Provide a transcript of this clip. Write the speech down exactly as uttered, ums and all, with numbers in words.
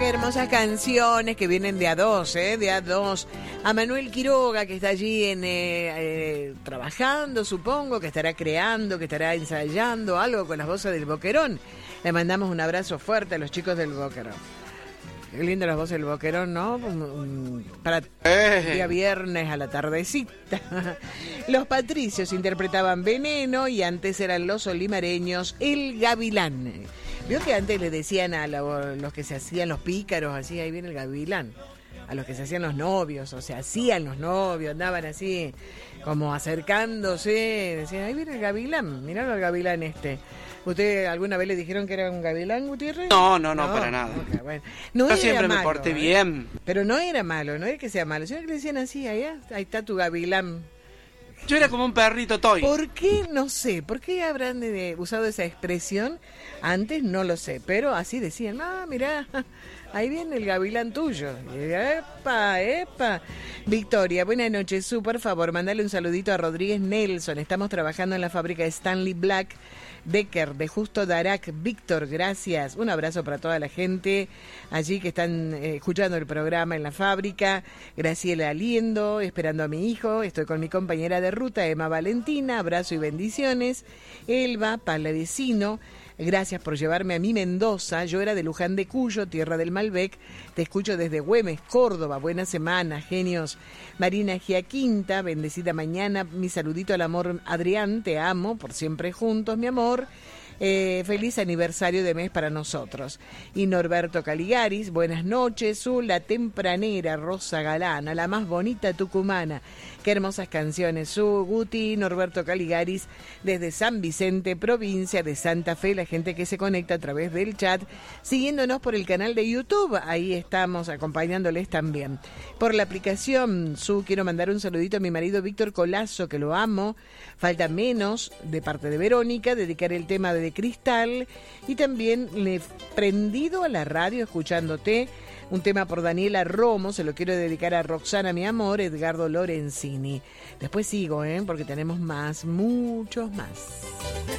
hermosas canciones que vienen de a dos, ¿eh? De a dos. A Manuel Quiroga, que está allí en, eh, eh, trabajando, supongo, que estará creando, que estará ensayando algo con las voces del Boquerón. Le mandamos un abrazo fuerte a los chicos del Boquerón. Qué lindo las voces del Boquerón, ¿no? Para el día viernes a la tardecita. Los Patricios interpretaban Veneno y antes eran los olimareños El Gavilán. Vio que antes le decían a los que se hacían los pícaros, así, ahí viene el gavilán. A los que se hacían los novios, o se hacían los novios, andaban así como acercándose, decían, ahí viene el gavilán, mirá el gavilán este. ¿Usted alguna vez le dijeron que era un gavilán, Gutiérrez? No, no, no, no para nada. Okay, bueno. No Yo era siempre malo, me porté ¿eh? bien. Pero no era malo, no era que sea malo, sino que le decían así, ahí, ahí está tu gavilán. Yo era como un perrito toy. ¿Por qué? No sé. ¿Por qué habrán de, usado esa expresión? Antes no lo sé, pero así decían, ah, mirá, ahí viene el gavilán tuyo. Epa, epa. Victoria, buenas noches. Su, por favor, mandale un saludito a Rodríguez Nelson. Estamos trabajando en la fábrica de Stanley Black Decker de Justo Darac. Víctor, gracias. Un abrazo para toda la gente allí que están eh, escuchando el programa en la fábrica. Graciela Aliendo, esperando a mi hijo. Estoy con mi compañera de ruta, Emma Valentina. Abrazo y bendiciones. Elba, Palavecino. Gracias por llevarme a mi Mendoza. Yo era de Luján de Cuyo, tierra del Malbec. Te escucho desde Güemes, Córdoba. Buena semana, genios. Marina Giaquinta, bendecida mañana. Mi saludito al amor Adrián, te amo, por siempre juntos, mi amor. Eh, feliz aniversario de mes para nosotros. Y Norberto Caligaris, buenas noches. Su, la tempranera Rosa Galana, la más bonita tucumana. Qué hermosas canciones. Su, Guti, Norberto Caligaris, desde San Vicente, provincia de Santa Fe, la gente que se conecta a través del chat, siguiéndonos por el canal de YouTube. Ahí estamos acompañándoles también. Por la aplicación, Su, quiero mandar un saludito a mi marido Víctor Colazo, que lo amo. Falta menos, de parte de Verónica, dedicar el tema de Cristal, y también le he prendido a la radio escuchándote, un tema por Daniela Romo, se lo quiero dedicar a Roxana, mi amor, Edgardo Lorenzini. Después sigo, ¿eh? Porque tenemos más, muchos más.